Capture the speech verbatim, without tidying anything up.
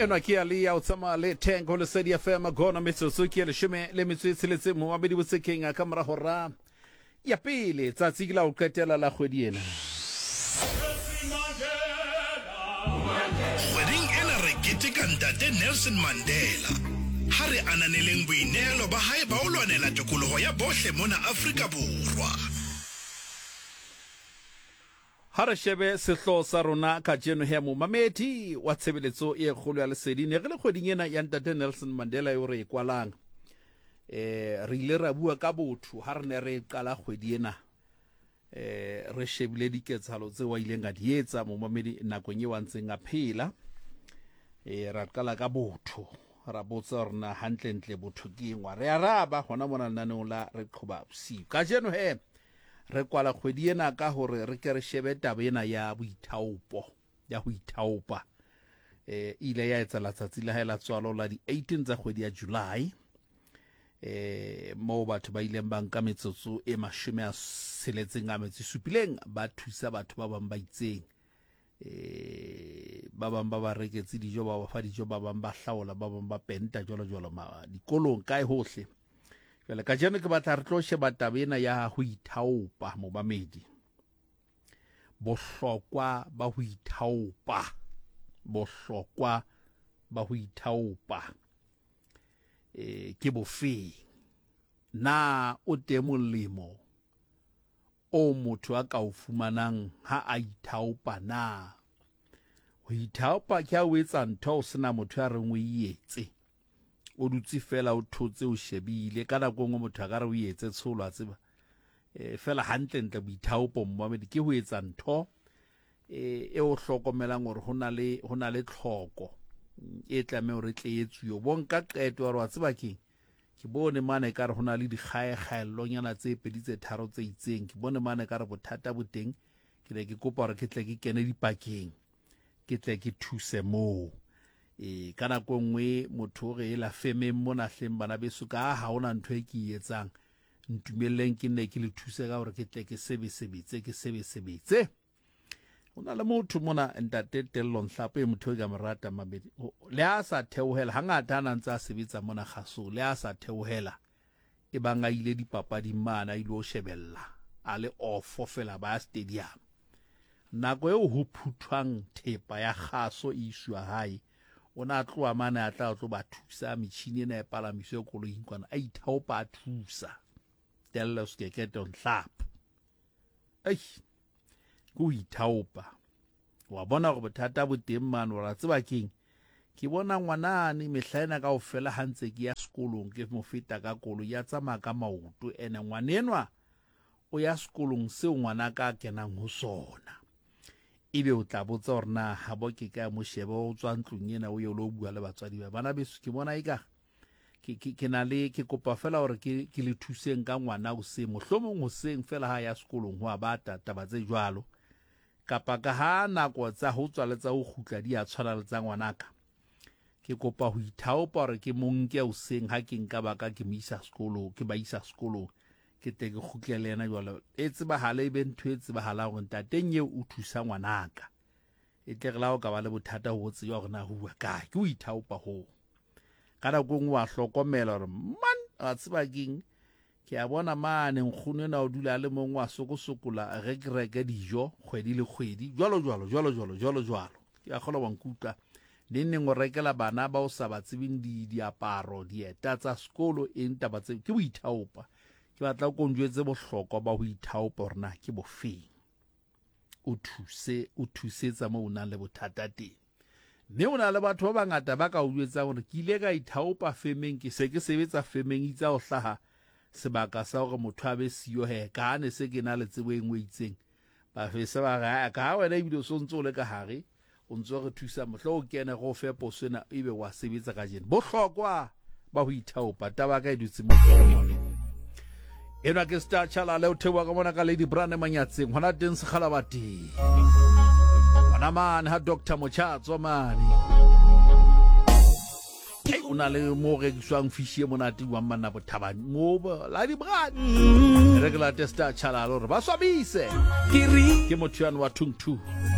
ena ke a le ya o tsama le tengo le sedi F M gona metsotso ke le shome le metsotso le tse mo mabedi botsekeng a ka mora hora ya pele tsatsi ke la o qetela la kgwedi ena. Wedding ena re keteka ntate Nelson Mandela. Ha re ananeleng boinelo ba hae ba o lwanela tokoloho ya bohle mona Afrika Borwa. Ha re shebe sehlo sa rona ka jeno he mo mamedi wa tshebeletso e kgolo ya lesedi ne re le kgweding ena ya ntate Nelson Mandela yo re ikwalang. Eh re ile ra bua ka botho ha re ne re qala kgwedi ena. Eh re shebile diketsahalo tse wa ileng a di etsa mo mamedi nakong e wa ntseng a phela. Eh ra qala ka botho ra botsa rona hantle ntle botho ke ngwa re araba hona mona naneng la re qhoba bosiu ka jeno he re kwala kgwedi ena ka hore re ke re shebe taba ena ya boithaopo ya ho ithaopa eh ile ya etsa latsatsi la hae la tswalo la di eighteen tsa kgwedi ya July eh mo batho ba ileng ba nka metsotso e mashome a seletseng a metsi supileng ba thusa batho ba bang ba itseng eh ba bang ba ba reketse dijo ba ba fa dijo ba bang ba hlaola ba bang ba penta jolo jolo ma dikolong kae hohle. Jwale ka jeno ke batla re tlo sheba taba ena ya ho ithaopa mo bamedi. Bohlokwa ba ho ithaopa. Bohlokwa ba ho ithaopa. Eh ke bofeng. Na o teng molemo o motho a ka o fumanang ha a ithaopa na. Ho ithaopa ke a o etsa ntho o sena motho a reng o ietse. O dutse fela o thotse o shebile ka nako ngwe motho a ka re o etse tsholo a tseba eh fela hantle ntle boithaopo mmamedi ke ho etsa ntho eh e o hlokomelang hore hona le hona le tlhoko e tlame hore tle etsuyo bonka qeto hore wa tseba ke ke bone mane ka re hona le dikgaekgaello nyana tse pedi tse tharo tse itseng ke bone mane ka re bothata boteng ke le ke kopa hore ke tle ke kene dipakeng ke tle ke thuse moo. E kana go nngwe motho re la feme mona hleng bana beso ka ha ona ntho e ke etsang ntumeleng ke ne ke le thuse ka hore ke tle ke sebe sebetse ke sebe sebetse ona le motho mona ntate Tello Nhlapo e motho ga morata mabedi le a sa theohela hangata ana ntse a sebetsa mona khaso le a sa theohela e banga ile dipapadi mana ile o shebella a le offo fela ba stadium nako e ho phuthwang thepa ya khaso iswa hae ona tloa mana a tla tlo ba thusa metjhini ena e palamiso e koloing kwana a ithaopa a thusa Tello Skekete Nhlapo ai go ithaopa wa bona go bothata bo teng mano ra tseba keng ke bona ngwanane mehlaena ka ofela hantse ke ya sekolong ke mo feta ka kolo ya tsama ka maoto ene ngwanenwa o ya sekolong seo ngwana ka kenang ho sona ebe o tla botsa hore na ha bo ke ka mo sheba o tswa ntlong ena o ye lo bua le batswadi ba bana beso ke bona eka ke ke na le ke kopa fela hore ke ke le thuseng ka ngwana o se mohlomong ho seng fela ha ya sekolong ho abata taba tse jwalo kapa ka ha nako tsa ho tswa le tsa ho khutla di a tshwana le tsa ngwanaka ke kopa ho ithaopa hore ke monke o seng ha ke nka baka ke mo isa sekolong ke ba isa sekolong ke te ke khutlele yena jwalo e tseba hale be ntho e tseba hala go ntateng ye o thusa ngwanaka e tle gela o ka ba le bothata ho tse yo gona ho bua ka ke o ithaopa ho kana go ngwa hlokomela hore man a tseba keng ke a bona mane nkgune na o dula le mongwe wa sokosokola re reke dijo kgwedi le kgwedi jwalo jwalo jwalo jwalo jwalo jwalo ke a khola wa nkuta nne ngo rekela bana ba o sa ba tsebing di diaparo dieta tsa sekolo e ntaba tse ke o ithaopa ke batla go njwetse bohlokwa ba ho ithaopa rena ke bofeng o thuse o thusetsa mo una le bothata teng mme ona le batho ba bangata ba ka o jwetsa hore ke ile ka ithaopa femeng ke se ke sebetsa femeng itsa o hlaha sebaka sa hore motho a be siyo he ka ne se ke na le tsebo engwe itseng ba fesa ba ga ka wena e bile so ntse o le ka hare o ntse re thusa mohlo o kene go fe posena ebe wa sebetsa ka jene bohlokwa ba ho ithaopa taba ka e dutse mo ena ke sta chala le o thewa ka mona ka Lady Brand Manyatseng hona teng se kgalabati bona man ha Doctor Mochatswa mane hey una le mo re tswang fishi mona ti wa mana bothabang mo Lady Brand regular testa chala lo ba swabise ke motho wa Tungtu